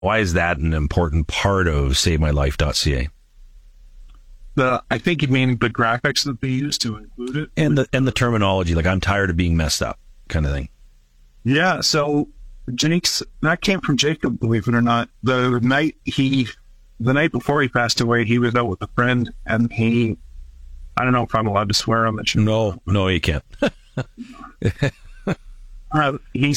Why is that an important part of SaveMyLife.ca? I think you mean the graphics that they use to include it, and the terminology, like I'm tired of being messed up, kind of thing. Yeah. So that came from Jacob, believe it or not. The night before he passed away, he was out with a friend, and I don't know if I'm allowed to swear on the show. No, you can't. He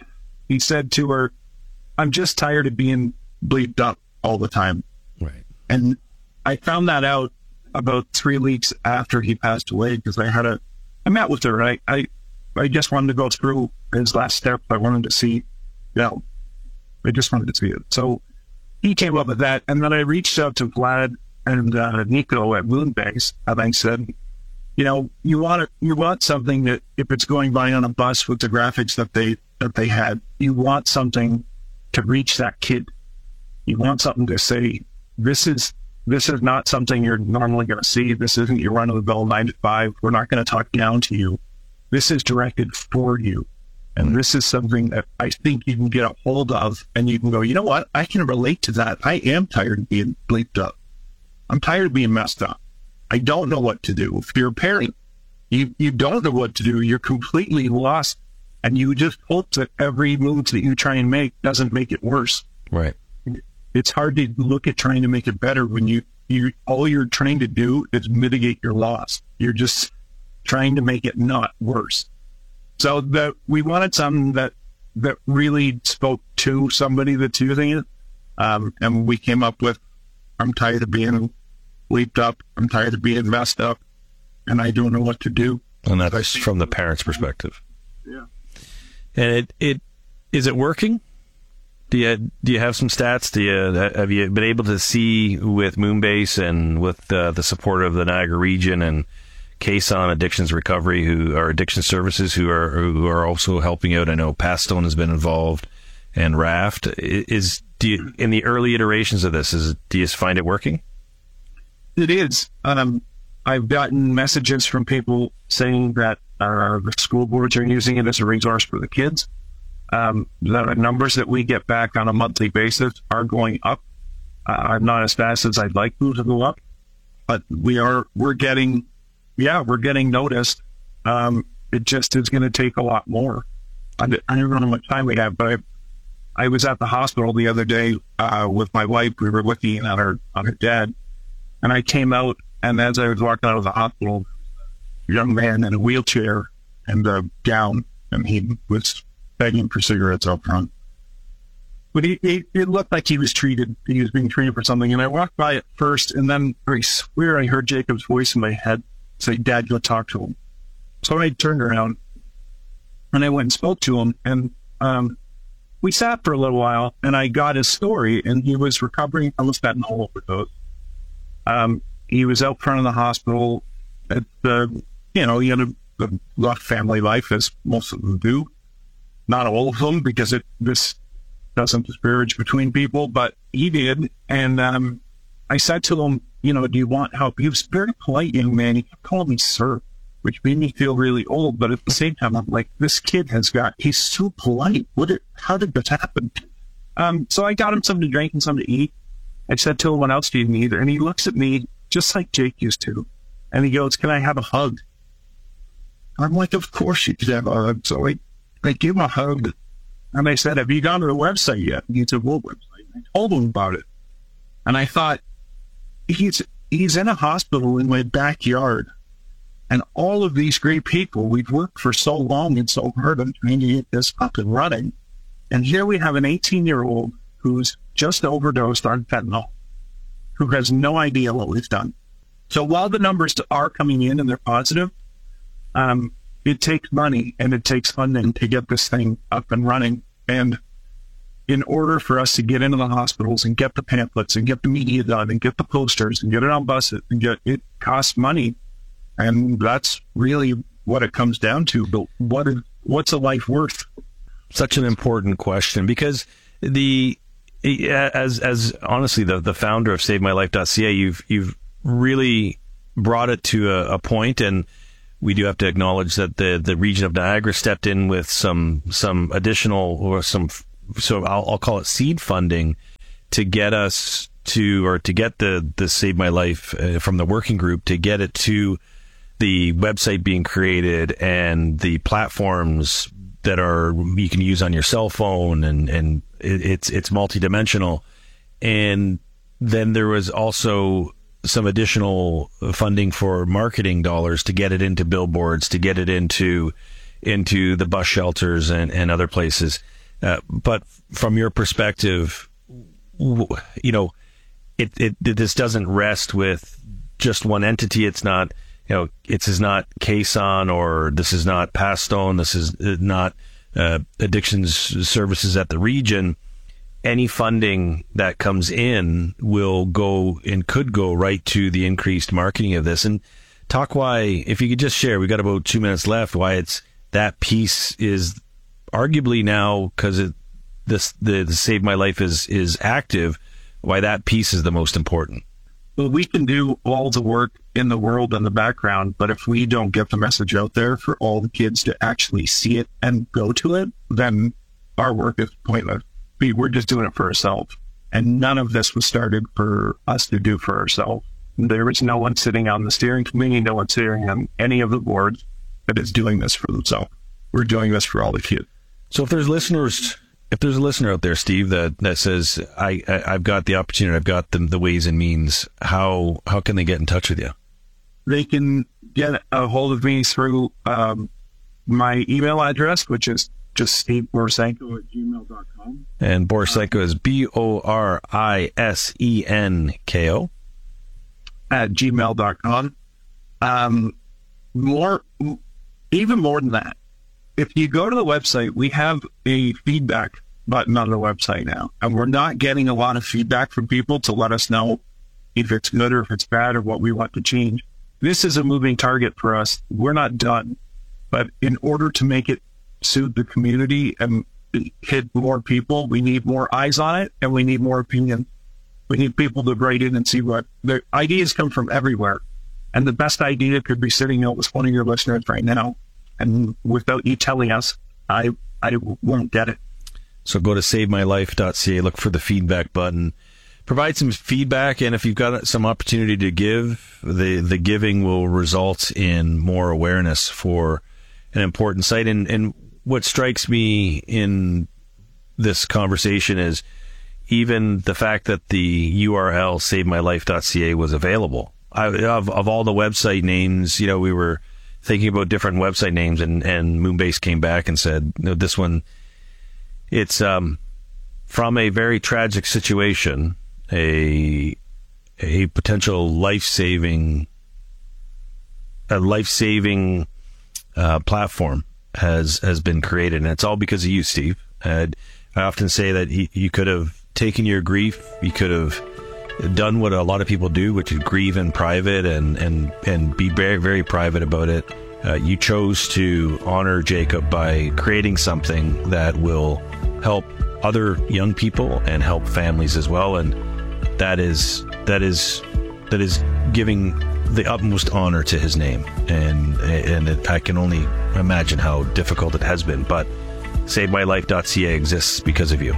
said to her, "I'm just tired of being bleeped up all the time." Right. And I found that out about 3 weeks after he passed away, because I met with her. I just wanted to go through his last step. I wanted to see, I just wanted to see it. So he came up with that. And then I reached out to Vlad and Nico at Moonbase, and I said, you want something that if it's going by on a bus with the graphics that they had, you want something to reach that kid. You want something to say, this is not something you're normally going to see. This isn't your run-of-the-mill 9 to 5. We're not going to talk down to you. This is directed for you. And this is something that I think you can get a hold of, and you can go, you know what? I can relate to that. I am tired of being bleeped up. I'm tired of being messed up. I don't know what to do. If you're a parent, you don't know what to do. You're completely lost. And you just hope that every move that you try and make doesn't make it worse. Right. It's hard to look at trying to make it better when you all you're trying to do is mitigate your loss. You're just trying to make it not worse. So we wanted something that really spoke to somebody that's using it. And we came up with, I'm tired of being bleeped up. I'm tired of being messed up, and I don't know what to do. And that's from the parent's perspective. Yeah. And is it working? Do you have some stats? Have you been able to see with Moonbase and with the support of the Niagara region and Caisson Addictions Recovery, who are addiction services, who are also helping out? I know Pastone has been involved, and Raft. In the early iterations of this, do you find it working? It is. I've gotten messages from people saying that the school boards are using it as a resource for the kids. The numbers that we get back on a monthly basis are going up. I'm not as fast as I'd like them to go up, but we're getting noticed. It just is going to take a lot more. I don't know how much time we have, but I was at the hospital the other day with my wife. We were looking at her dad, and I came out, and as I was walking out of the hospital, a young man in a wheelchair and a gown, and he was begging for cigarettes up front. But it looked like he was being treated for something. And I walked by it first, and then I swear I heard Jacob's voice in my head say, "Dad, go talk to him." So I turned around, and I went and spoke to him, and we sat for a little while, and I got his story, and he was recovering from a fentanyl overdose. He was out front of the hospital. He had a rough family life, as most of them do. Not all of them, because this doesn't disparage between people, but he did. And I said to him, do you want help? He was a very polite young man. He kept calling me sir, which made me feel really old. But at the same time, I'm like, this kid he's so polite. How did this happen? So I got him something to drink and something to eat. I said to him, what else do you need? And he looks at me just like Jake used to. And he goes, can I have a hug? I'm like, of course you could have a hug. So I give him a hug. And I said, have you gone to the website yet? And he said, what website? I told him about it. And I thought, he's in a hospital in my backyard. And all of these great people, we've worked for so long and so hard on trying to get this up and running. And here we have an 18-year-old who's just overdosed on fentanyl, who has no idea what we've done. So while the numbers are coming in and they're positive, it takes money and it takes funding to get this thing up and running. And in order for us to get into the hospitals and get the pamphlets and get the media done and get the posters and get it on buses and it costs money. And that's really what it comes down to. But what's a life worth? Such an important question, because as honestly, the founder of SaveMyLife.ca, you've really brought it to a point, and we do have to acknowledge that the region of Niagara stepped in with some additional or some so I'll call it seed funding to get us to, or to get the Save My Life from the working group, to get it to the website being created and the platforms that you can use on your cell phone, and it's multidimensional. And then there was also some additional funding for marketing dollars to get it into billboards, to get it into the bus shelters and other places. But from your perspective, this doesn't rest with just one entity. It's not, this is not Caisson, or this is not Pastone. This is not addictions services at the region. Any funding that comes in will go and could go right to the increased marketing of this. And talk why, if you could just share, we got about 2 minutes left, why it's that piece is arguably now, because the Save My Life is active, why that piece is the most important. Well, we can do all the work in the world in the background, but if we don't get the message out there for all the kids to actually see it and go to it, then our work is pointless. We're just doing it for ourselves. And none of this was started for us to do for ourselves. There was no one sitting on the steering committee, no one sitting on any of the boards that is doing this for themselves. We're doing this for all the kids. So if there's a listener out there, Steve, that says, I've got the opportunity, I've got the ways and means, how can they get in touch with you? They can get a hold of me through my email address, which is just steveborisenko@gmail.com. And Borisenko is Borisenko @gmail.com. Even more than that, if you go to the website, we have a feedback button on the website now, and we're not getting a lot of feedback from people to let us know if it's good or if it's bad or what we want to change. This is a moving target for us. We're not done, but in order to make it suit the community and hit more people, we need more eyes on it, and we need more opinion. We need people to write in and see what the ideas come from everywhere. And the best idea could be sitting out with one of your listeners right now. And without you telling us, I won't get it. So go to savemylife.ca, look for the feedback button, provide some feedback, and if you've got some opportunity to give, the giving will result in more awareness for an important site. And what strikes me in this conversation is even the fact that the URL savemylife.ca was available. Of all the website names, we were thinking about different website names, and Moonbase came back and said, no, this one, it's from a very tragic situation, a potential life-saving platform has been created, and it's all because of you, Steve. I often say that you could have taken your grief, you could have done what a lot of people do, which is grieve in private and be very, very private about it. You chose to honor Jacob by creating something that will help other young people and help families as well, and that is giving the utmost honor to his name, and I can only imagine how difficult it has been, but SaveMyLife.ca exists because of you.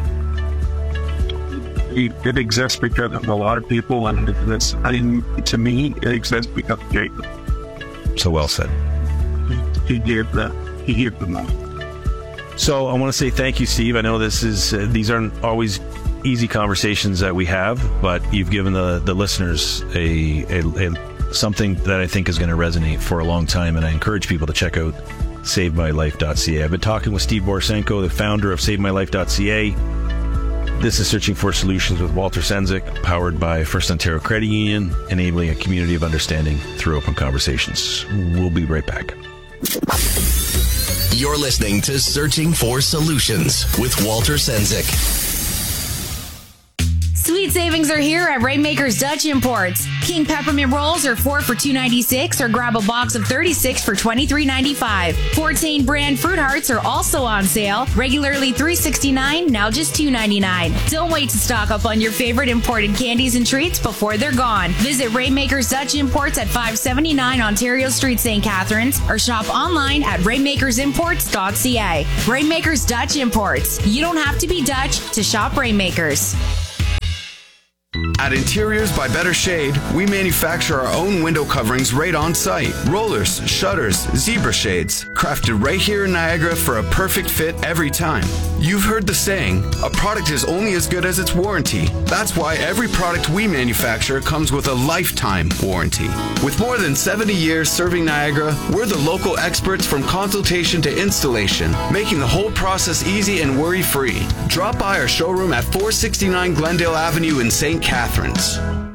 It exists because of a lot of people, and to me, it exists because of Jacob. So well said. He gave the most. So I want to say thank you, Steve. I know these aren't always easy conversations that we have, but you've given the listeners a something that I think is going to resonate for a long time, and I encourage people to check out SaveMyLife.ca. I've been talking with Steve Borisenko, the founder of SaveMyLife.ca. This is Searching for Solutions with Walter Sendzik, powered by First Ontario Credit Union, enabling a community of understanding through open conversations. We'll be right back. You're listening to Searching for Solutions with Walter Sendzik. Sweet savings are here at Rainmaker's Dutch Imports. King peppermint rolls are 4 for $2.96 or grab a box of 36 for $23.95. Fortain brand fruit hearts are also on sale. Regularly $3.69, now just $2.99. Don't wait to stock up on your favorite imported candies and treats before they're gone. Visit Rainmaker's Dutch Imports at 579 Ontario Street, St. Catharines, or shop online at rainmakersimports.ca. Rainmaker's Dutch Imports. You don't have to be Dutch to shop Rainmakers. At Interiors by Better Shade, we manufacture our own window coverings right on site. Rollers, shutters, zebra shades, crafted right here in Niagara for a perfect fit every time. You've heard the saying, a product is only as good as its warranty. That's why every product we manufacture comes with a lifetime warranty. With more than 70 years serving Niagara, we're the local experts from consultation to installation, making the whole process easy and worry-free. Drop by our showroom at 469 Glendale Avenue in St. Catharines.